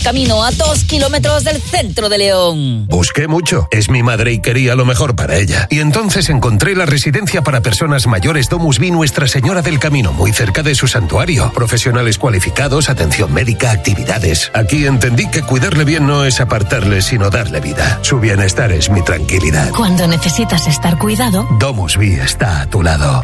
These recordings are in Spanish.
Camino, a 2 kilómetros del centro de León. Busqué mucho. Es mi madre y quería lo mejor para ella. Y entonces encontré la residencia para personas mayores Domus Vi Nuestra Señora del Camino, muy cerca de su santuario. Profesionales cualificados, atención médica, actividades. Aquí entendí que cuidarle bien no es apartarle, sino darle vida. Su bienestar es mi tranquilidad. Cuando necesitas estar cuidado, Domus Vi está a tu lado.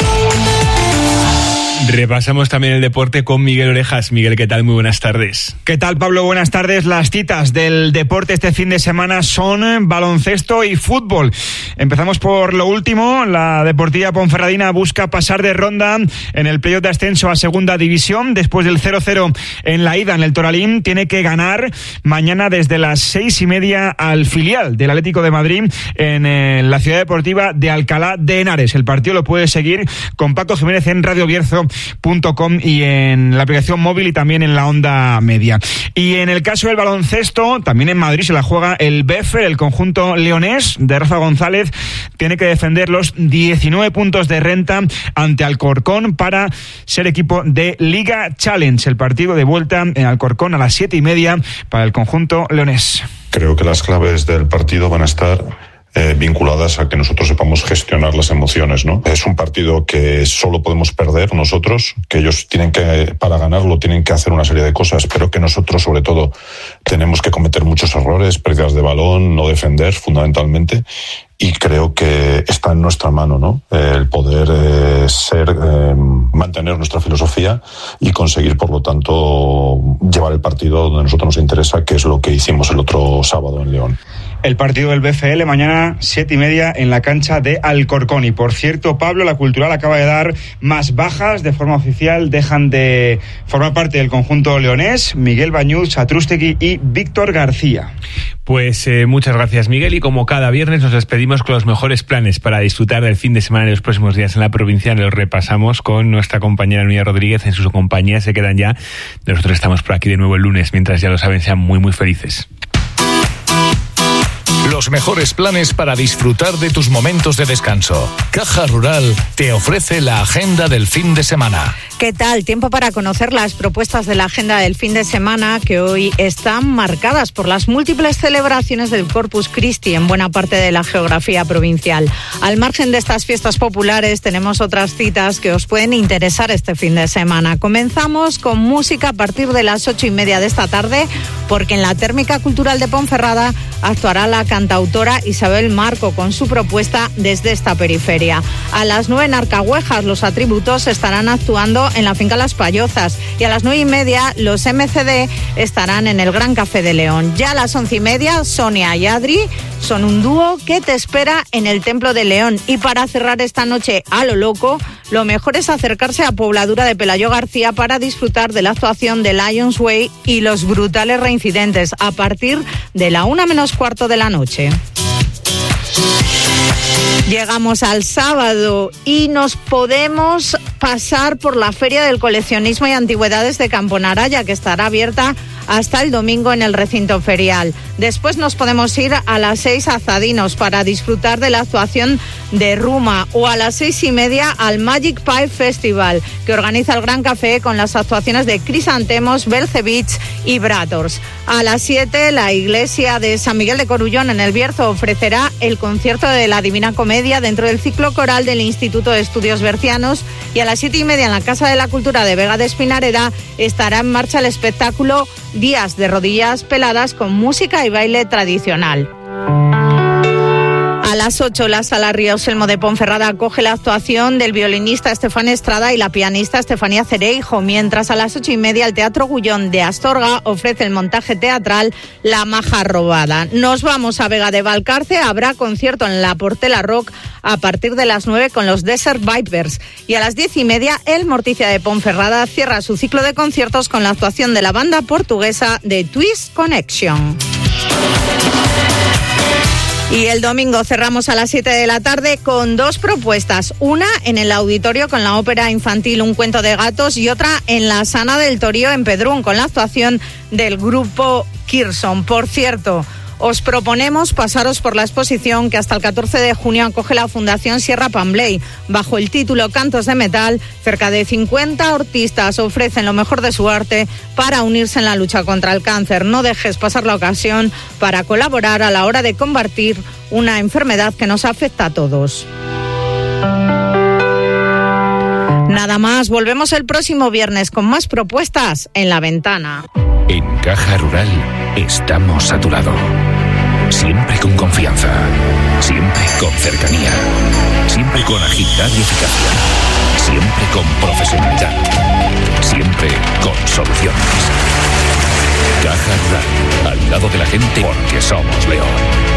Repasamos también el deporte con Miguel Orejas. Miguel, ¿qué tal? Muy buenas tardes. ¿Qué tal, Pablo? Buenas tardes. Las citas del deporte este fin de semana son baloncesto y fútbol. Empezamos por lo último. La Deportiva Ponferradina busca pasar de ronda en el playoff de ascenso a segunda división. Después del 0-0 en la ida en el Toralín, tiene que ganar mañana desde las 6:30 al filial del Atlético de Madrid en la Ciudad Deportiva de Alcalá de Henares. El partido lo puedes seguir con Paco Jiménez en radiobierzo.com y en la aplicación móvil y también en la onda media. Y en el caso del baloncesto, también en Madrid se la juega el Befer, el conjunto leonés de Rafa González tiene que defender los 19 puntos de renta ante Alcorcón para ser equipo de Liga Challenge. El partido de vuelta en Alcorcón a las 7:30 para el conjunto leonés. Creo que las claves del partido van a estar vinculadas a que nosotros sepamos gestionar las emociones, ¿no? Es un partido que solo podemos perder nosotros, que ellos para ganarlo tienen que hacer una serie de cosas, pero que nosotros sobre todo tenemos que cometer muchos errores, pérdidas de balón, no defender fundamentalmente, y creo que está en nuestra mano, ¿no? El poder mantener nuestra filosofía y conseguir, por lo tanto, llevar el partido donde a nosotros nos interesa, que es lo que hicimos el otro sábado en León. El partido del BFL mañana 7:30 en la cancha de Alcorcón. Y por cierto, Pablo, la Cultural acaba de dar más bajas de forma oficial. Dejan de formar parte del conjunto leonés Miguel Bañuz, Satrústegui y Víctor García. Pues muchas gracias, Miguel, y como cada viernes nos despedimos con los mejores planes para disfrutar del fin de semana y los próximos días en la provincia. Los repasamos con nuestra compañera Nuria Rodríguez. En su compañía se quedan ya. Nosotros estamos por aquí de nuevo el lunes. Mientras, ya lo saben, sean muy muy felices. Los mejores planes para disfrutar de tus momentos de descanso. Caja Rural te ofrece la agenda del fin de semana. ¿Qué tal? Tiempo para conocer las propuestas de la agenda del fin de semana, que hoy están marcadas por las múltiples celebraciones del Corpus Christi en buena parte de la geografía provincial. Al margen de estas fiestas populares, tenemos otras citas que os pueden interesar este fin de semana. Comenzamos con música a partir de las 8:30 de esta tarde, porque en la Térmica Cultural de Ponferrada actuará la cantautora Isabel Marco con su propuesta Desde esta periferia. A las 9 en Arcahuejas los Atributos estarán actuando en la finca Las Payozas, y a las 9:30 los MCD estarán en el Gran Café de León. Ya a las 11:30 Sonia y Adri son un dúo que te espera en el Templo de León. Y para cerrar esta noche a lo loco, lo mejor es acercarse a Pobladura de Pelayo García para disfrutar de la actuación de Lions Way y los brutales reincidentes a partir de la 1:45 de la noche. Llegamos al sábado y nos podemos pasar por la Feria del Coleccionismo y Antigüedades de Camponaraya, que estará abierta hasta el domingo en el recinto ferial. Después nos podemos ir a las 6 a Zadinos para disfrutar de la actuación de Ruma, o a las 6:30 al Magic Pipe Festival, que organiza el Gran Café con las actuaciones de Crisantemos, Belcevich y Brators. A las 7 la iglesia de San Miguel de Corullón en el Bierzo ofrecerá el concierto de la Divina Comedia dentro del ciclo coral del Instituto de Estudios Bercianos, y a las 7:30 en la Casa de la Cultura de Vega de Espinareda estará en marcha el espectáculo Días de Rodillas Peladas con música y baile tradicional. A las 8 la Sala Ríos Elmo de Ponferrada acoge la actuación del violinista Estefan Estrada y la pianista Estefanía Cereijo, mientras a las 8:30 el Teatro Gullón de Astorga ofrece el montaje teatral La Maja Robada. Nos vamos a Vega de Valcarce, habrá concierto en la Portela Rock a partir de las 9 con los Desert Vipers, y a las 10:30 el Morticia de Ponferrada cierra su ciclo de conciertos con la actuación de la banda portuguesa de Twist Connection. Y el domingo cerramos a las 7 de la tarde con dos propuestas. Una en el auditorio con la ópera infantil Un cuento de gatos, y otra en la Sana del Torío en Pedrún con la actuación del grupo Kirson. Por cierto, os proponemos pasaros por la exposición que hasta el 14 de junio acoge la Fundación Sierra Pambley. Bajo el título Cantos de Metal, cerca de 50 artistas ofrecen lo mejor de su arte para unirse en la lucha contra el cáncer. No dejes pasar la ocasión para colaborar a la hora de combatir una enfermedad que nos afecta a todos. Nada más, volvemos el próximo viernes con más propuestas en La Ventana. En Caja Rural estamos a tu lado. Siempre con confianza, siempre con cercanía, siempre con agilidad y eficacia, siempre con profesionalidad, siempre con soluciones. Caja Rural, al lado de la gente porque somos León.